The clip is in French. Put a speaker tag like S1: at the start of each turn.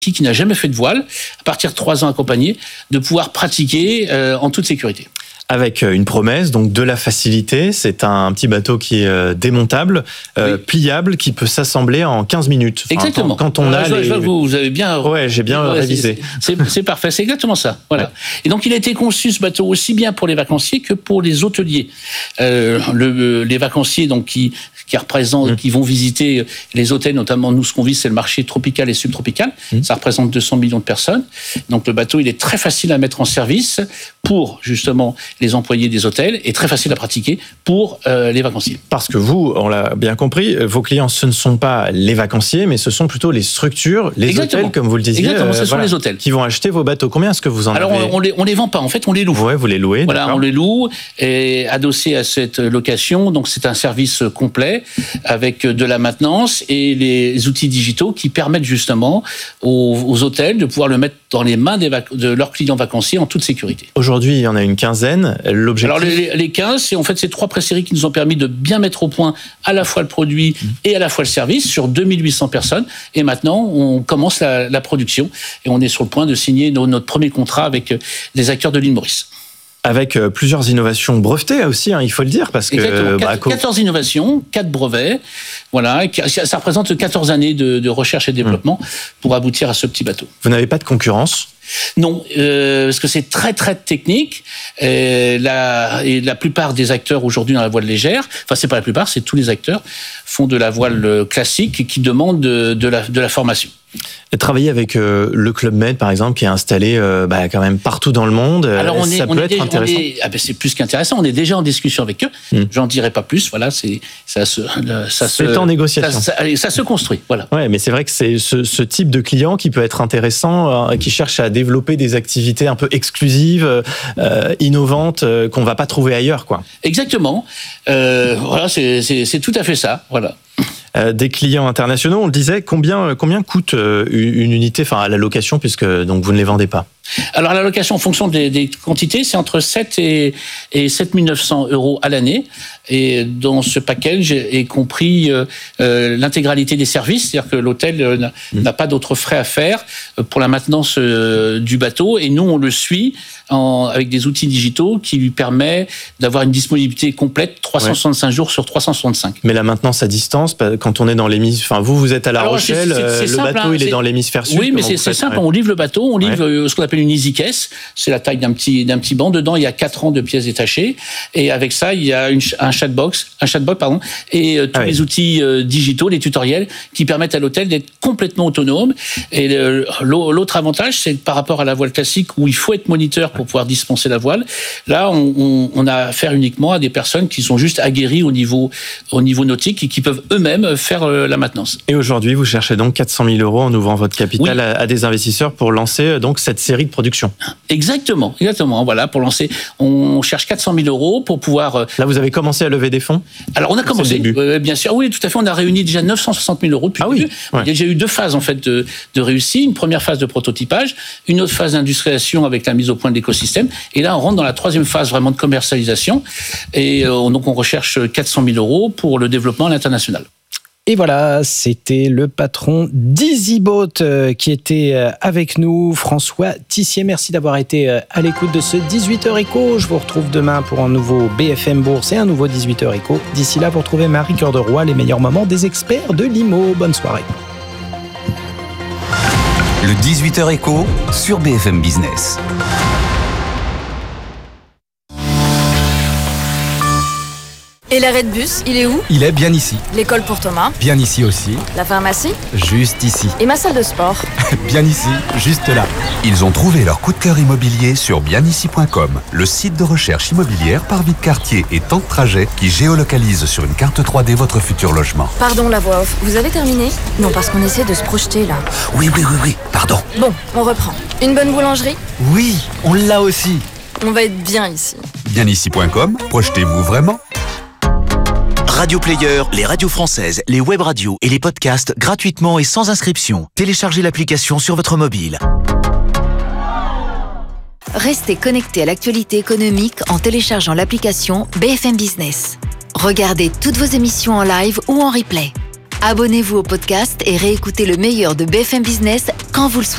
S1: qui n'a jamais fait de voile, à partir de 3 ans accompagné, de pouvoir pratiquer en toute sécurité.
S2: Avec une promesse, donc de la facilité. C'est un petit bateau qui est démontable, pliable, qui peut s'assembler en 15 minutes. Enfin,
S1: exactement.
S2: Quand on a
S1: je vois que vous avez bien...
S2: Ouais, j'ai bien révisé.
S1: C'est parfait, c'est exactement ça. Voilà. Ouais. Et donc, il a été conçu, ce bateau, aussi bien pour les vacanciers que pour les hôteliers. Les vacanciers, donc, qui représentent, qui vont visiter les hôtels, notamment, nous, ce qu'on vise, c'est le marché tropical et subtropical. Ça représente 200 millions de personnes. Donc, le bateau, il est très facile à mettre en service pour, justement, les employés des hôtels et très facile à pratiquer pour les vacanciers.
S2: Parce que vous, on l'a bien compris, vos clients, ce ne sont pas les vacanciers, mais ce sont plutôt les structures, les hôtels, comme vous le disiez.
S1: Exactement, ce sont les hôtels.
S2: Qui vont acheter vos bateaux. Combien est-ce que vous en avez ?
S1: Alors, on les vend pas, en fait, on les loue.
S2: Ouais, vous les louez.
S1: Voilà, on les loue et adossé à cette location. Donc, c'est un service complet avec de la maintenance et les outils digitaux qui permettent justement aux hôtels de pouvoir le mettre dans les mains de leurs clients vacanciers en toute sécurité.
S2: Aujourd'hui, il y en a une quinzaine. L'objectif...
S1: Alors, les 15, c'est en fait ces 3 pré-séries qui nous ont permis de bien mettre au point à la fois le produit et à la fois le service sur 2800 personnes. Et maintenant, on commence la production et on est sur le point de signer notre premier contrat avec des acteurs de l'île Maurice.
S2: Avec plusieurs innovations brevetées aussi, il faut le dire, parce que...
S1: 14 innovations, 4 brevets, voilà, ça représente 14 années de recherche et développement pour aboutir à ce petit bateau.
S2: Vous n'avez pas de concurrence ?
S1: Non, parce que c'est très très technique. Et la plupart des acteurs aujourd'hui dans la voile légère, enfin c'est pas la plupart, c'est tous les acteurs font de la voile classique qui demandent de la formation.
S2: Travailler avec le Club Med, par exemple, qui est installé quand même partout dans le monde, ça peut être intéressant.
S1: C'est plus qu'intéressant. On est déjà en discussion avec eux. J'en dirai pas plus. Voilà, c'est
S2: en négociation.
S1: Ça se construit. Voilà.
S2: Ouais, mais c'est vrai que c'est ce type de client qui peut être intéressant, qui cherche à développer des activités un peu exclusives, innovantes, qu'on va pas trouver ailleurs, quoi.
S1: Exactement. Voilà, c'est tout à fait ça. Voilà.
S2: Des clients internationaux, on le disait, combien coûte une unité, à la location, puisque donc vous ne les vendez pas?
S1: Alors la location en fonction des quantités, c'est entre 7 et 7 900 € à l'année. Et dans ce package est compris l'intégralité des services, c'est-à-dire que l'hôtel n'a pas d'autres frais à faire pour la maintenance du bateau. Et nous, on le suit avec des outils digitaux qui lui permet d'avoir une disponibilité complète 365 jours sur 365.
S2: Mais la maintenance à distance, quand on est dans l'hémisphère... vous êtes à La Rochelle, le simple, bateau il est dans l'hémisphère sud.
S1: Oui, mais c'est simple, on livre le bateau, on livre ce qu'on appelle une easy case, c'est la taille d'un petit banc. Dedans, il y a 4 rangs de pièces détachées. Et avec ça, il y a un chatbot, et tous les outils digitaux, les tutoriels, qui permettent à l'hôtel d'être complètement autonome. Et l'autre avantage, c'est que par rapport à la voile classique, où il faut être moniteur pour pouvoir dispenser la voile, là, on a affaire uniquement à des personnes qui sont juste aguerries au niveau nautique et qui peuvent eux-mêmes faire la maintenance.
S2: Et aujourd'hui, vous cherchez donc 400 000 € en ouvrant votre capital à des investisseurs pour lancer donc cette série de production.
S1: Exactement. Voilà, pour lancer, on cherche 400 000 € pour pouvoir...
S2: Là, vous avez commencé à lever des fonds ?
S1: Alors, on a commencé, bien sûr. Oui, tout à fait. On a réuni déjà 960 000 € depuis le début. Il y a déjà eu 2 phases, en fait, de réussite. Une première phase de prototypage, une autre phase d'industrialisation avec la mise au point de l'écosystème. Et là, on rentre dans la 3e phase vraiment de commercialisation. Et donc, on recherche 400 000 € pour le développement à l'international.
S3: Et voilà, c'était le patron d'EasyBoat qui était avec nous, François Tissier. Merci d'avoir été à l'écoute de ce 18h Éco. Je vous retrouve demain pour un nouveau BFM Bourse et un nouveau 18h Éco. D'ici là, vous retrouvez Marie Cœur de Roy, les meilleurs moments des experts de l'IMO. Bonne soirée.
S4: Le 18h Éco sur BFM Business.
S5: Et l'arrêt de bus, il est où?
S6: Il est bien ici.
S5: L'école pour Thomas?
S6: Bien ici aussi.
S5: La pharmacie?
S6: Juste ici.
S5: Et ma salle de sport?
S6: Bien ici, juste là.
S4: Ils ont trouvé leur coup de cœur immobilier sur bienici.com, le site de recherche immobilière par vie de quartier et temps de trajet qui géolocalise sur une carte 3D votre futur logement.
S5: Pardon, la voix off, vous avez terminé? Non, parce qu'on essaie de se projeter là.
S4: Oui, pardon.
S5: Bon, on reprend. Une bonne boulangerie?
S6: Oui, on l'a aussi.
S5: On va être bien ici.
S4: Bienici.com, projetez-vous vraiment?
S7: Radio Player, les radios françaises, les web radios et les podcasts gratuitement et sans inscription. Téléchargez l'application sur votre mobile.
S8: Restez connectés à l'actualité économique en téléchargeant l'application BFM Business. Regardez toutes vos émissions en live ou en replay. Abonnez-vous au podcast et réécoutez le meilleur de BFM Business quand vous le souhaitez.